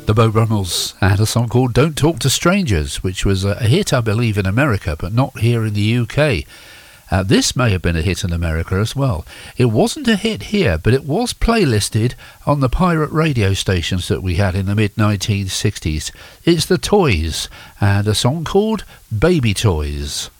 The Beau Brummels had a song called Don't Talk to Strangers, which was a hit, I believe, in America, but not here in the UK. This may have been a hit in America as well. It wasn't a hit here, but it was playlisted on the pirate radio stations that we had in the mid-1960s. It's the Toys, and a song called Baby Toys.